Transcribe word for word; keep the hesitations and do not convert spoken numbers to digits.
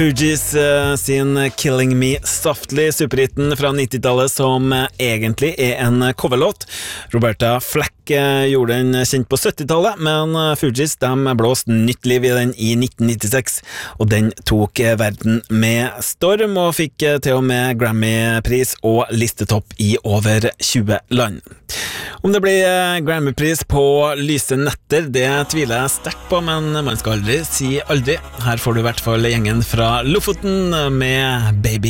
Fugees uh, sin Killing Me Softly, superhitten fra nittitallet som uh, egentlig er en coverlåt. Roberta Flack uh, gjorde den kjent på syttitallet, men uh, Fugees de blåste nytt liv i den i nitten nittiseks, og den tok uh, verden med storm og fikk uh, til og med Grammy-pris og listetopp i over tjue land. Om det blir uh, Grammy-pris på lyse netter, det tviler jeg sterkt på, men man skal aldri si aldri. Her får du i hvert fall gjengen fra Lofoten med Baby.